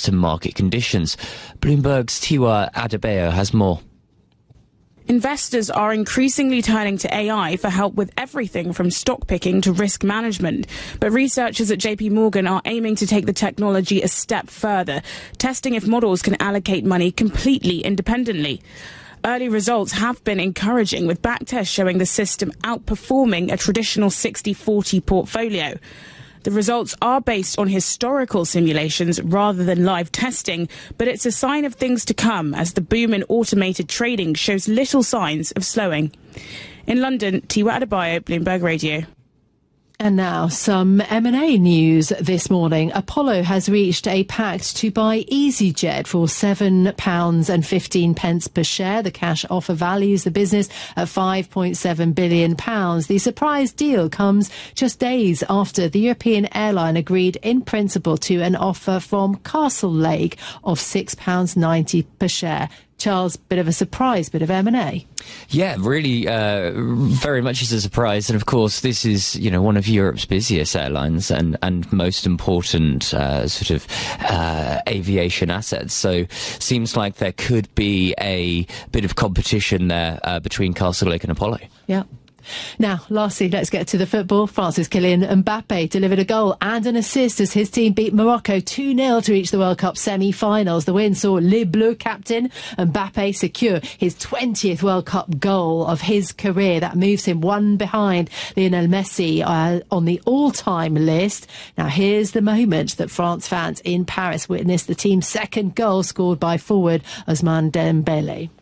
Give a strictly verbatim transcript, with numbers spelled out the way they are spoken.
to market conditions. Bloomberg's Tiwa Adebayo has more. Investors are increasingly turning to A I for help with everything from stock picking to risk management. But researchers at J P Morgan are aiming to take the technology a step further, testing if models can allocate money completely independently. Early results have been encouraging, with backtests showing the system outperforming a traditional sixty forty portfolio. The results are based on historical simulations rather than live testing, but it's a sign of things to come as the boom in automated trading shows little signs of slowing. In London, Tiwa Adebayo, Bloomberg Radio. And now some M and A news this morning. Apollo has reached a pact to buy EasyJet for seven pounds fifteen per share. The cash offer values the business at five point seven billion pounds. The surprise deal comes just days after the European airline agreed in principle to an offer from Castlelake of six pounds ninety per share. Charles, bit of a surprise, bit of M and A. Yeah, really, uh, very much is a surprise. And of course, this is, you know, one of Europe's busiest airlines and, and most important uh, sort of uh, aviation assets. So seems like there could be a bit of competition there uh, between Castlelake and Apollo. Yeah. Now, lastly, let's get to the football. France's Kylian Mbappe delivered a goal and an assist as his team beat Morocco two nil to reach the World Cup semi-finals. The win saw Les Bleus captain Mbappe secure his twentieth World Cup goal of his career. That moves him one behind Lionel Messi uh, on the all-time list. Now, here's the moment that France fans in Paris witnessed the team's second goal scored by forward Ousmane Dembélé.